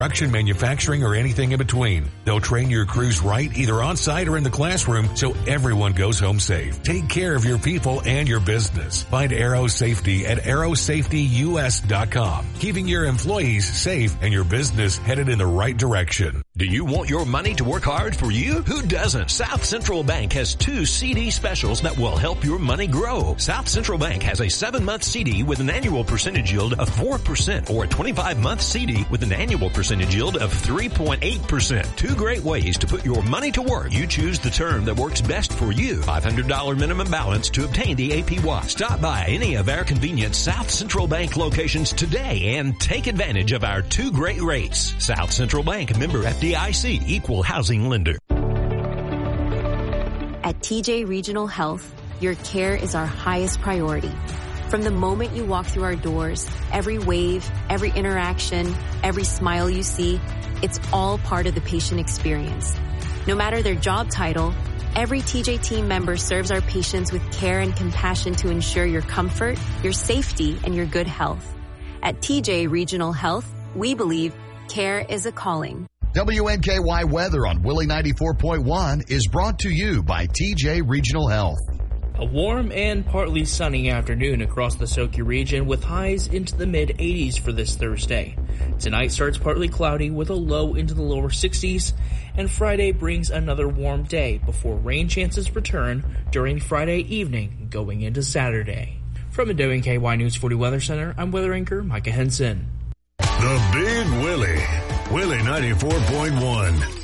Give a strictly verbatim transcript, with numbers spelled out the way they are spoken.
construction, manufacturing, or anything in between. They'll train your crews right either on-site or in the classroom so everyone goes home safe. Take care of your people and your business. Find Aero Safety at aero safety u s dot com, keeping your employees safe and your business headed in the right direction. Do you want your money to work hard for you? Who doesn't? South Central Bank has two C D specials that will help your money grow. South Central Bank has a seven-month C D with an annual percentage yield of four percent or a twenty-five month C D with an annual percentage yield of three point eight percent. Two great ways to put your money to work. You choose the term that works best for you. five hundred dollars minimum balance to obtain the A P Y. Stop by any of our convenient South Central Bank locations today and take advantage of our two great rates. South Central Bank, member F D I C, equal housing lender. At T J Regional Health, your care is our highest priority. From the moment you walk through our doors, every wave, every interaction, every smile you see, it's all part of the patient experience. No matter their job title, every T J team member serves our patients with care and compassion to ensure your comfort, your safety, and your good health. At T J Regional Health, we believe care is a calling. W N K Y weather on Willie ninety-four point one is brought to you by T J Regional Health. A warm and partly sunny afternoon across the Soki region with highs into the mid eighties for this Thursday. Tonight starts partly cloudy with a low into the lower sixties, and Friday brings another warm day before rain chances return during Friday evening going into Saturday. From the W N K Y News forty Weather Center, I'm weather anchor Micah Henson. The Big Willie, Willie ninety-four point one.